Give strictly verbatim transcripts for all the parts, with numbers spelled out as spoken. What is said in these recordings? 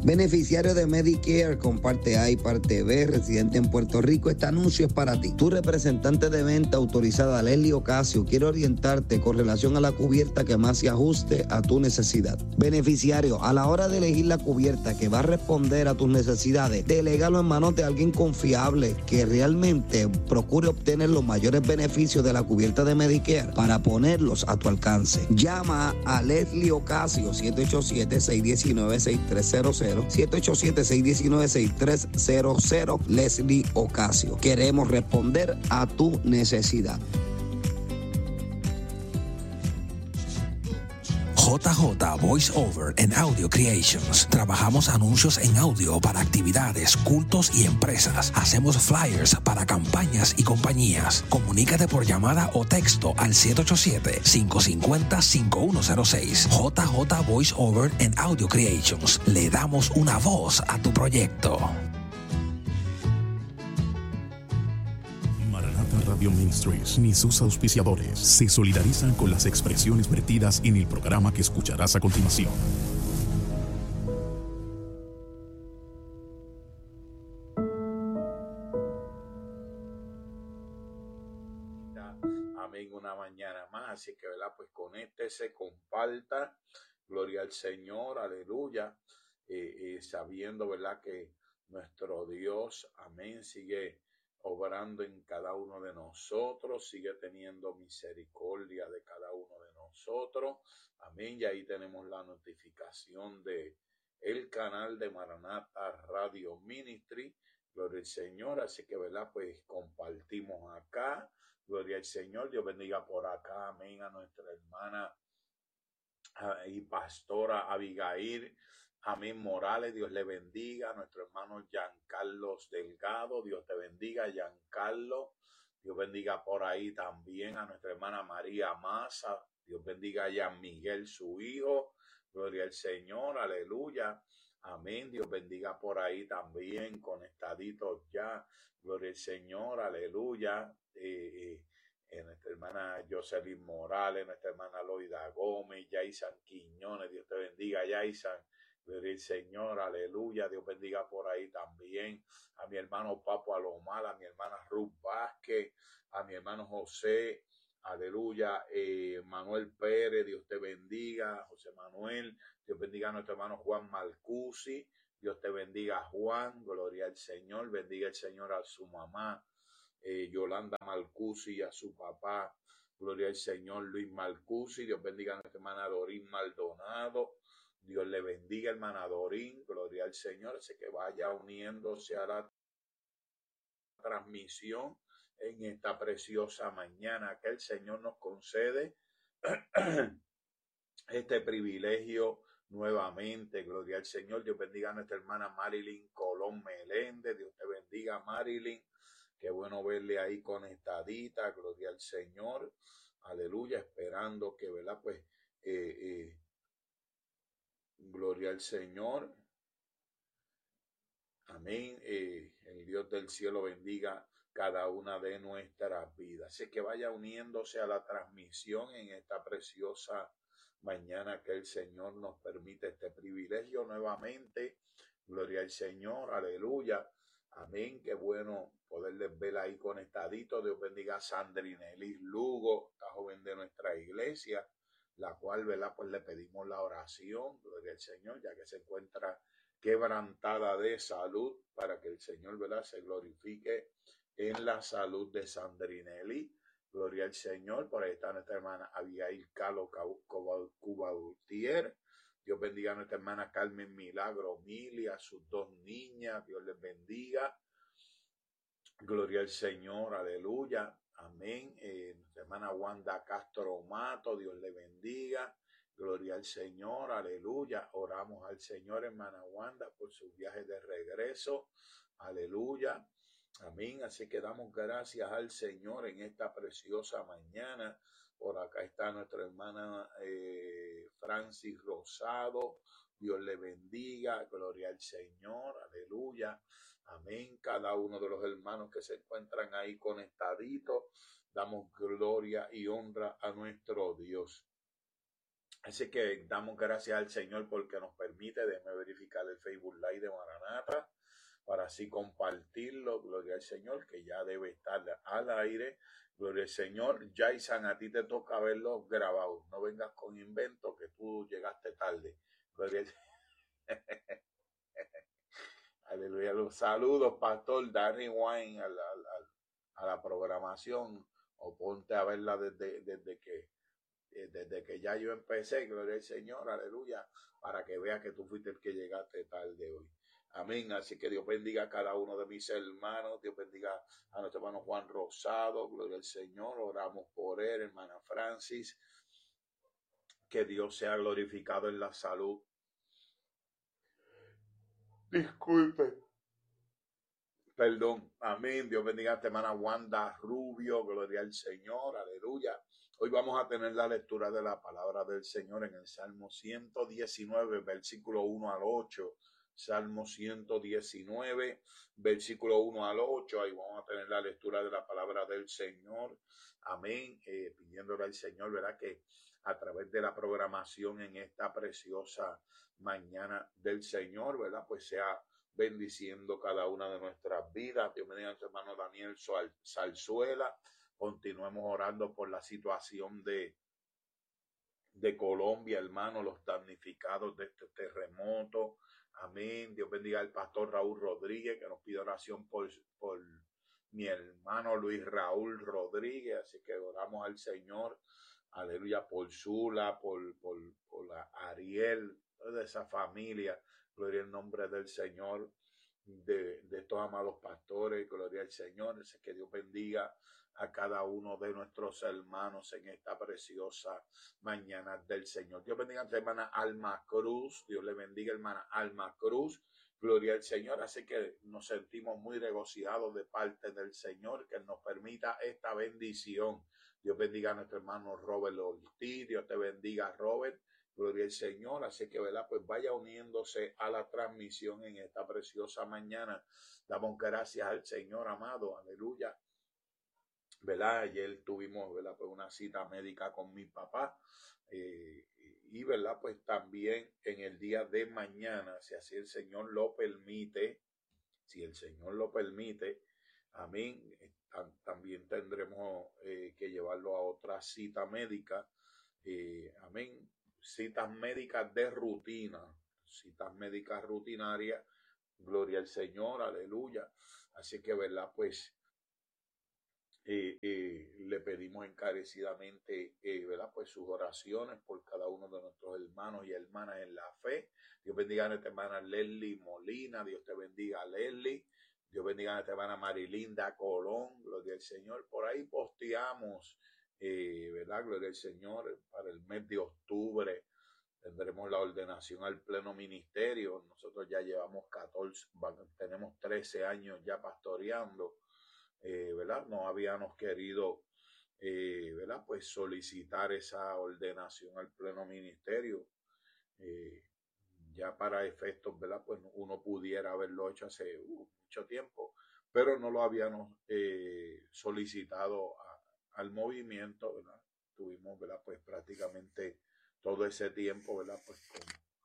Beneficiario de Medicare con parte A y parte B, residente en Puerto Rico, este anuncio es para ti. Tu representante de venta autorizada, Leslie Ocasio, quiere orientarte con relación a la cubierta que más se ajuste a tu necesidad. Beneficiario, a la hora de elegir la cubierta que va a responder a tus necesidades, delégalo en manos de alguien confiable que realmente procure obtener los mayores beneficios de la cubierta de Medicare para ponerlos a tu alcance. Llama a Leslie Ocasio, siete ocho siete, seis uno nueve, seis tres cero cero, siete ocho siete, seis uno nueve, seis tres cero cero, Leslie Ocasio. Queremos responder a tu necesidad. J J Voice Over and Audio Creations. Trabajamos anuncios en audio para actividades, cultos y empresas. Hacemos flyers para campañas y compañías. Comunícate por llamada o texto al siete ocho siete, cinco cinco cero, cinco uno cero seis. J J Voice Over and Audio Creations. Le damos una voz a tu proyecto. Radio Ministries ni sus auspiciadores se solidarizan con las expresiones vertidas en el programa que escucharás a continuación. Amén, una mañana más, así que, ¿verdad? Pues conéctese, comparta, gloria al Señor, aleluya, eh, eh, sabiendo, ¿verdad? Que nuestro Dios, amén, sigue obrando en cada uno de nosotros, sigue teniendo misericordia de cada uno de nosotros, amén. Y ahí tenemos la notificación de el canal de Maranatha Radio Ministry, gloria al Señor, así que, ¿verdad? Pues compartimos acá, gloria al Señor, Dios bendiga por acá, amén, a nuestra hermana y pastora Abigail, amén, Morales, Dios le bendiga. A nuestro hermano Giancarlo Delgado, Dios te bendiga, Giancarlo. Dios bendiga por ahí también a nuestra hermana María Maza. Dios bendiga a Gian Miguel, su hijo. Gloria al Señor, aleluya. Amén. Dios bendiga por ahí también, conectaditos ya. Gloria al Señor, aleluya. Eh, eh, nuestra hermana Jocelyn Morales, nuestra hermana Loida Gómez, Yaisan Quiñones. Dios te bendiga, Yaisan. Gloria al Señor, aleluya. Dios bendiga por ahí también a mi hermano Papo Alomar, a mi hermana Ruth Vázquez, a mi hermano José, aleluya, eh, Manuel Pérez, Dios te bendiga, José Manuel. Dios bendiga a nuestro hermano Juan Malcusi, Dios te bendiga, Juan, gloria al Señor. Bendiga el Señor a su mamá, eh, Yolanda Malcusi, y a su papá, gloria al Señor, Luis Malcusi. Dios bendiga a nuestra hermana Dorín Maldonado. Dios le bendiga, hermana Dorín, gloria al Señor. Así que vaya uniéndose a la transmisión en esta preciosa mañana que el Señor nos concede este privilegio nuevamente, gloria al Señor. Dios bendiga a nuestra hermana Marilyn Colón Meléndez. Dios te bendiga, Marilyn. Qué bueno verle ahí conectadita, gloria al Señor, aleluya, esperando que, ¿verdad? Pues, eh, eh, gloria al Señor. Amén. Eh, el Dios del cielo bendiga cada una de nuestras vidas. Así que vaya uniéndose a la transmisión en esta preciosa mañana que el Señor nos permite este privilegio nuevamente. Gloria al Señor. Aleluya. Amén. Qué bueno poderles ver ahí conectaditos. Dios bendiga a Sandrinelis Lugo, esta joven de nuestra iglesia, la cual, ¿verdad? Pues le pedimos la oración, gloria al Señor, ya que se encuentra quebrantada de salud, para que el Señor, ¿verdad? Se glorifique en la salud de Sandrinelli. Gloria al Señor. Por ahí está nuestra hermana Abigail Calo Cubautier. Dios bendiga a nuestra hermana Carmen Milagro Milia, a sus dos niñas. Dios les bendiga. Gloria al Señor. Aleluya. Amén. Eh, nuestra hermana Wanda Castro Mato. Dios le bendiga. Gloria al Señor, aleluya. Oramos al Señor, hermana Wanda, por su viaje de regreso, aleluya, amén. Así que damos gracias al Señor en esta preciosa mañana. Por acá está nuestra hermana eh, Francis Rosado. Dios le bendiga, gloria al Señor, aleluya, amén. Cada uno de los hermanos que se encuentran ahí conectaditos, damos gloria y honra a nuestro Dios. Así que damos gracias al Señor porque nos permite, déjeme verificar el Facebook Live de Maranata, para así compartirlo. Gloria al Señor, que ya debe estar al aire. Gloria al Señor. Jaisan, a ti te toca verlo grabado. No vengas con inventos que tú llegaste tarde. Gloria al Aleluya. Los saludos, Pastor Danny Wine, a la, a, la, a la programación. O ponte a verla desde, desde que desde que ya yo empecé. Gloria al Señor. Aleluya. Para que veas que tú fuiste el que llegaste tarde hoy. Amén. Así que Dios bendiga a cada uno de mis hermanos. Dios bendiga a nuestro hermano Juan Rosado. Gloria al Señor. Oramos por él, hermana Francis. Que Dios sea glorificado en la salud. Disculpe. Perdón. Amén. Dios bendiga a nuestra hermana Wanda Rubio. Gloria al Señor. Aleluya. Hoy vamos a tener la lectura de la palabra del Señor en el Salmo ciento diecinueve, versículo uno al ocho. Salmo ciento diecinueve, versículo uno al ocho. Ahí vamos a tener la lectura de la palabra del Señor. Amén. Eh, pidiéndole al Señor, ¿verdad? Que a través de la programación en esta preciosa mañana del Señor, ¿verdad? Pues sea bendiciendo cada una de nuestras vidas. Dios bendiga a nuestro hermano Daniel Salzuela. Continuemos orando por la situación de, de Colombia, hermano, los damnificados de este terremoto. Amén. Dios bendiga al pastor Raúl Rodríguez, que nos pide oración por, por mi hermano Luis Raúl Rodríguez. Así que oramos al Señor. Aleluya, por Zula, por, por, por la Ariel, toda esa familia. Gloria al nombre del Señor, de, de estos amados pastores. Gloria al Señor. Así que Dios bendiga a cada uno de nuestros hermanos en esta preciosa mañana del Señor. Dios bendiga a nuestra hermana Alma Cruz. Dios le bendiga, hermana Alma Cruz. Gloria al Señor. Así que nos sentimos muy regocijados de parte del Señor, que nos permita esta bendición. Dios bendiga a nuestro hermano Robert Ortiz. Dios te bendiga, Robert. Gloria al Señor. Así que, ¿verdad? Pues vaya uniéndose a la transmisión en esta preciosa mañana. Damos gracias al Señor, amado. Aleluya. ¿Verdad? Ayer tuvimos, ¿verdad? Pues una cita médica con mi papá. Eh, y, ¿verdad? Pues también en el día de mañana, si así el Señor lo permite, si el Señor lo permite, amén, también tendremos eh, que llevarlo a otra cita médica. Eh, amén. Citas médicas de rutina, citas médicas rutinarias. Gloria al Señor, aleluya. Así que, ¿verdad? Pues Eh, eh, le pedimos encarecidamente, eh, ¿verdad? Pues sus oraciones por cada uno de nuestros hermanos y hermanas en la fe. Dios bendiga a nuestra hermana Leslie Molina. Dios te bendiga, Leslie. Dios bendiga a nuestra hermana Marilinda Colón. Gloria al Señor. Por ahí posteamos, eh, ¿verdad? Gloria al Señor. Para el mes de octubre tendremos la ordenación al pleno ministerio. Nosotros ya llevamos catorce, tenemos trece años ya pastoreando. Eh, ¿verdad? No habíamos querido, eh, ¿verdad? Pues solicitar esa ordenación al pleno ministerio. Eh, ya para efectos, ¿verdad? Pues uno pudiera haberlo hecho hace uh, mucho tiempo, pero no lo habíamos eh, solicitado a, al movimiento, ¿verdad? Tuvimos, ¿verdad? Pues prácticamente todo ese tiempo, ¿verdad? Pues con,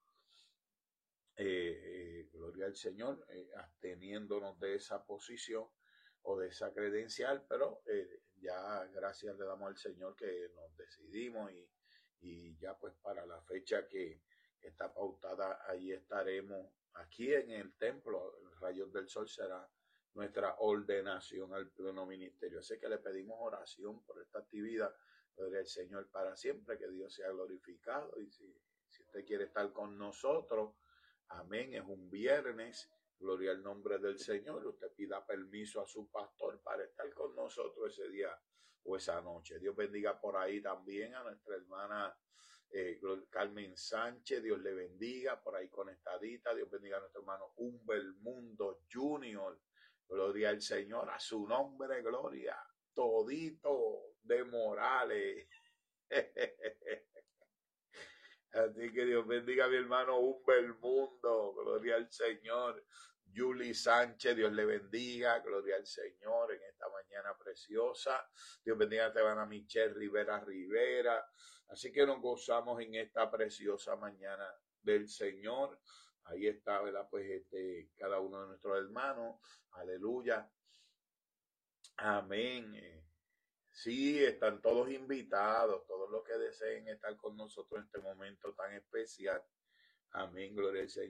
eh, eh, gloria al Señor, eh, absteniéndonos de esa posición o de esa credencial, pero eh, ya gracias le damos al Señor que nos decidimos y, y ya pues para la fecha que está pautada, ahí estaremos aquí en el templo, el Rayos del Sol será nuestra ordenación al pleno ministerio. Así que le pedimos oración por esta actividad, gloria al Señor para siempre, que Dios sea glorificado. Y si, si usted quiere estar con nosotros, amén, es un viernes. Gloria al nombre del Señor. Usted pida permiso a su pastor para estar con nosotros ese día o esa noche. Dios bendiga por ahí también a nuestra hermana eh, Carmen Sánchez. Dios le bendiga por ahí conectadita. Dios bendiga a nuestro hermano Humber Mundo Junior. Gloria al Señor. A su nombre, gloria. Todito de Morales. Así que Dios bendiga a mi hermano Humber Mundo. Gloria al Señor. Julie Sánchez, Dios le bendiga. Gloria al Señor en esta mañana preciosa. Dios bendiga a Michelle Rivera Rivera. Así que nos gozamos en esta preciosa mañana del Señor. Ahí está, ¿verdad? Pues este, cada uno de nuestros hermanos. Aleluya. Amén. Sí, están todos invitados, todos los que deseen estar con nosotros en este momento tan especial. Amén, gloria al Señor.